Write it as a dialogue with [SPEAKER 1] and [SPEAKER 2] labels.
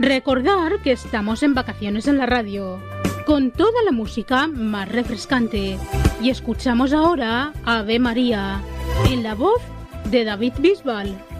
[SPEAKER 1] Recordar que estamos en vacaciones en la radio, con toda la música más refrescante. Y escuchamos ahora Ave María, en la voz de David Bisbal.